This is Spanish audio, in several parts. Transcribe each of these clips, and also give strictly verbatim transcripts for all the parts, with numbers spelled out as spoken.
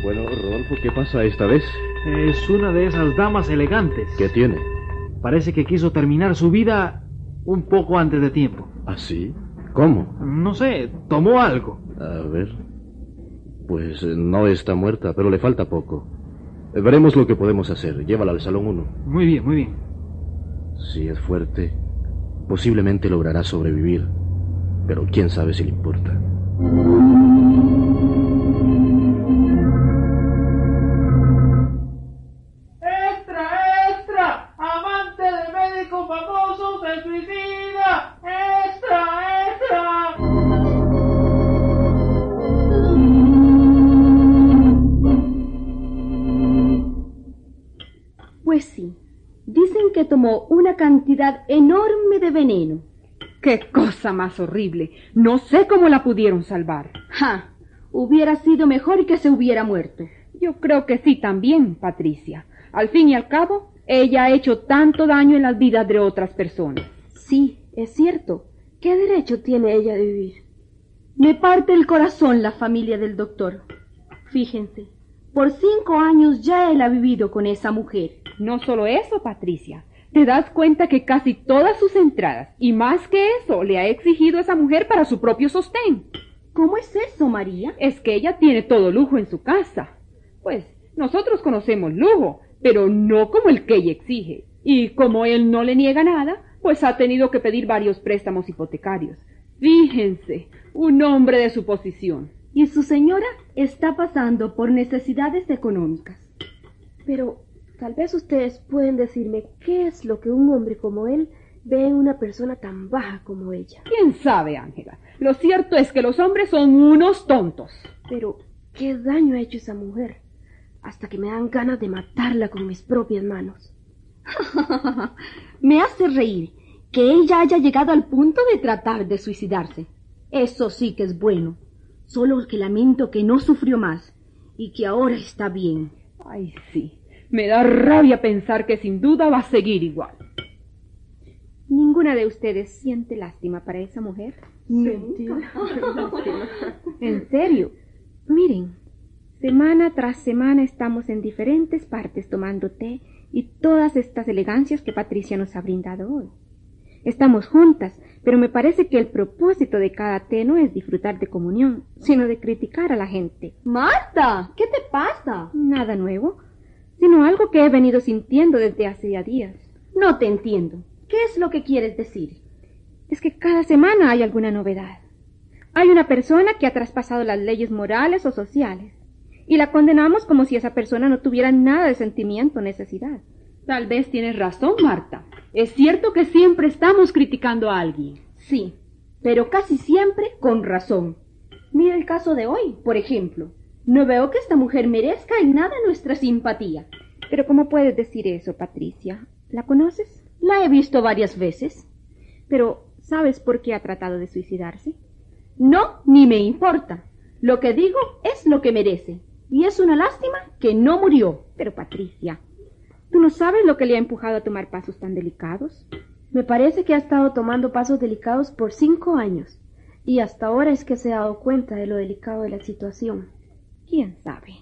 Bueno, Rodolfo, ¿qué pasa esta vez? Es una de esas damas elegantes. ¿Qué tiene? Parece que quiso terminar su vida un poco antes de tiempo. ¿Ah, sí? ¿Cómo? No sé, tomó algo. A ver... Pues eh, no está muerta, pero le falta poco. Eh, veremos lo que podemos hacer. Llévala al Salón uno. Muy bien, muy bien. Si es fuerte, posiblemente logrará sobrevivir. Pero quién sabe si le importa. ¡Extra, extra! ¡Amante de médico famoso se suicida! ¡Extra, extra! Pues sí, dicen que tomó una cantidad enorme de veneno. ¡Qué cosa más horrible! No sé cómo la pudieron salvar. ¡Ja! Hubiera sido mejor que se hubiera muerto. Yo creo que sí también, Patricia. Al fin y al cabo, ella ha hecho tanto daño en las vidas de otras personas. Sí, es cierto. ¿Qué derecho tiene ella de vivir? Me parte el corazón la familia del doctor. Fíjense, por cinco años ya él ha vivido con esa mujer. No solo eso, Patricia. ¿Te das cuenta que casi todas sus entradas, y más que eso, le ha exigido a esa mujer para su propio sostén? ¿Cómo es eso, María? Es que ella tiene todo lujo en su casa. Pues, nosotros conocemos lujo, pero no como el que ella exige. Y como él no le niega nada, pues ha tenido que pedir varios préstamos hipotecarios. Fíjense, un hombre de su posición. Y su señora está pasando por necesidades económicas. Pero tal vez ustedes pueden decirme qué es lo que un hombre como él ve en una persona tan baja como ella. ¿Quién sabe, Ángela? Lo cierto es que los hombres son unos tontos. Pero, ¿qué daño ha hecho esa mujer? Hasta que me dan ganas de matarla con mis propias manos. Me hace reír que ella haya llegado al punto de tratar de suicidarse. Eso sí que es bueno. Solo que lamento que no sufrió más y que ahora está bien. Ay, sí. Me da rabia pensar que sin duda va a seguir igual. ¿Ninguna de ustedes siente lástima para esa mujer? Sí. En serio. Miren, semana tras semana estamos en diferentes partes tomando té y todas estas elegancias que Patricia nos ha brindado hoy. Estamos juntas, pero me parece que el propósito de cada té no es disfrutar de comunión, sino de criticar a la gente. Marta, ¿qué te pasa? Nada nuevo, sino algo que he venido sintiendo desde hace ya días. No te entiendo. ¿Qué es lo que quieres decir? Es que cada semana hay alguna novedad. Hay una persona que ha traspasado las leyes morales o sociales, y la condenamos como si esa persona no tuviera nada de sentimiento o necesidad. Tal vez tienes razón, Marta. Es cierto que siempre estamos criticando a alguien. Sí, pero casi siempre con razón. Mira el caso de hoy, por ejemplo. No veo que esta mujer merezca en nada nuestra simpatía. Pero ¿cómo puedes decir eso, Patricia? ¿La conoces? La he visto varias veces. Pero ¿sabes por qué ha tratado de suicidarse? No, ni me importa. Lo que digo es lo que merece. Y es una lástima que no murió. Pero, Patricia, ¿tú no sabes lo que le ha empujado a tomar pasos tan delicados? Me parece que ha estado tomando pasos delicados por cinco años. Y hasta ahora es que se ha dado cuenta de lo delicado de la situación. ¿Quién sabe?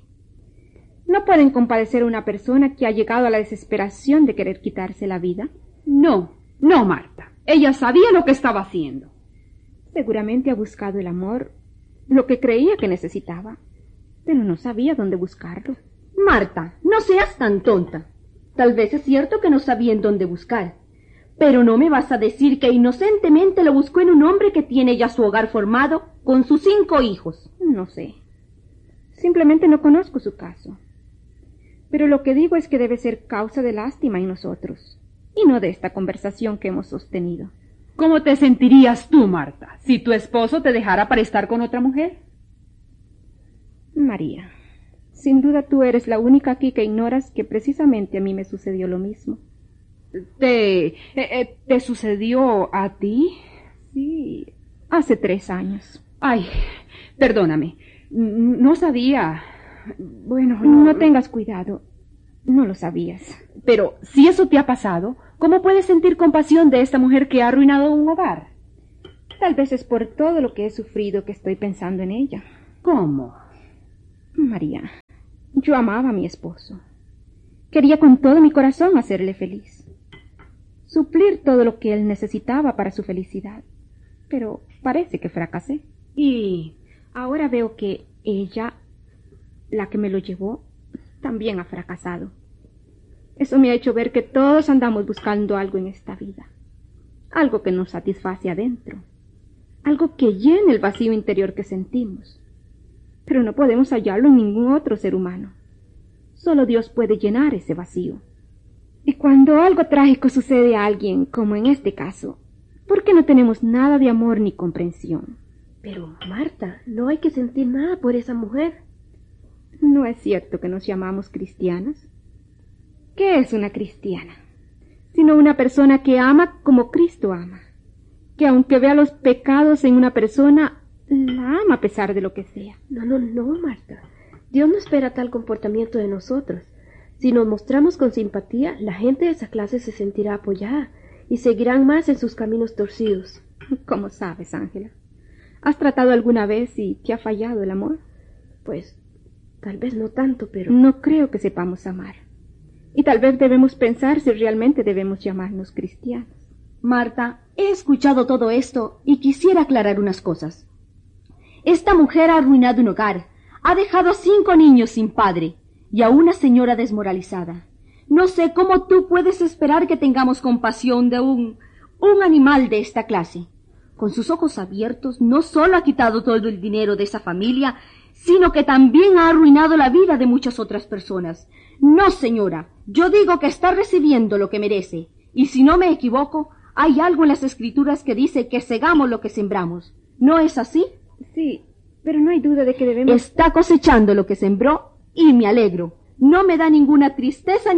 ¿No pueden compadecer a una persona que ha llegado a la desesperación de querer quitarse la vida? No, no, Marta. Ella sabía lo que estaba haciendo. Seguramente ha buscado el amor, lo que creía que necesitaba, pero no sabía dónde buscarlo. Marta, no seas tan tonta. Tal vez es cierto que no sabía en dónde buscar, pero no me vas a decir que inocentemente lo buscó en un hombre que tiene ya su hogar formado con sus cinco hijos. No sé. Simplemente no conozco su caso. Pero lo que digo es que debe ser causa de lástima en nosotros, y no de esta conversación que hemos sostenido. ¿Cómo te sentirías tú, Marta, si tu esposo te dejara para estar con otra mujer? María, sin duda tú eres la única aquí que ignoras que precisamente a mí me sucedió lo mismo. ¿Te, eh, eh, ¿te sucedió a ti? Sí, hace tres años. Ay, perdóname, no sabía. Bueno, no, no tengas cuidado, no lo sabías. Pero si eso te ha pasado, ¿cómo puedes sentir compasión de esta mujer que ha arruinado un hogar? Tal vez es por todo lo que he sufrido que estoy pensando en ella. ¿Cómo? María, Yo amaba a mi esposo. Quería con todo mi corazón hacerle feliz. Suplir todo lo que él necesitaba para su felicidad. Pero parece que fracasé. Y ahora veo que ella, la que me lo llevó, también ha fracasado. Eso me ha hecho ver que todos andamos buscando algo en esta vida. Algo que nos satisface adentro. Algo que llene el vacío interior que sentimos. Pero no podemos hallarlo en ningún otro ser humano. Solo Dios puede llenar ese vacío. Y cuando algo trágico sucede a alguien, como en este caso, ¿por qué no tenemos nada de amor ni comprensión? Pero, Marta, no hay que sentir nada por esa mujer. ¿No es cierto que nos llamamos cristianas? ¿Qué es una cristiana? Sino una persona que ama como Cristo ama. Que aunque vea los pecados en una persona, la ama a pesar de lo que sea. No, no, no, Marta. Dios no espera tal comportamiento de nosotros. Si nos mostramos con simpatía, la gente de esa clase se sentirá apoyada y seguirán más en sus caminos torcidos. ¿Cómo sabes, Ángela? ¿Has tratado alguna vez y te ha fallado el amor? Pues, tal vez no tanto, pero... No creo que sepamos amar. Y tal vez debemos pensar si realmente debemos llamarnos cristianos. Marta, he escuchado todo esto y quisiera aclarar unas cosas. Esta mujer ha arruinado un hogar, ha dejado a cinco niños sin padre y a una señora desmoralizada. No sé cómo tú puedes esperar que tengamos compasión de un, un animal de esta clase. Con sus ojos abiertos, no solo ha quitado todo el dinero de esa familia, sino que también ha arruinado la vida de muchas otras personas. No, señora, yo digo que está recibiendo lo que merece, y si no me equivoco, hay algo en las Escrituras que dice que segamos lo que sembramos. ¿No es así? Sí, pero no hay duda de que debemos... Está cosechando lo que sembró, y me alegro. No me da ninguna tristeza